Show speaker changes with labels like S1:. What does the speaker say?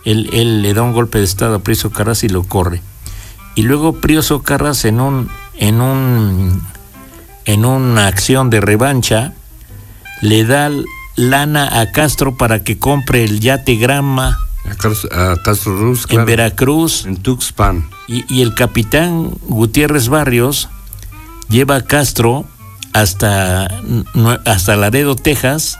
S1: Él le da un golpe de estado a Prio Socarrás y lo corre. Y luego Prio Socarrás en una acción de revancha le da lana a Castro para que compre el yate Granma
S2: a Castro Ruz,
S1: en Veracruz,
S2: en Tuxpan.
S1: Y el capitán Gutiérrez Barrios lleva a Castro hasta Laredo, Texas,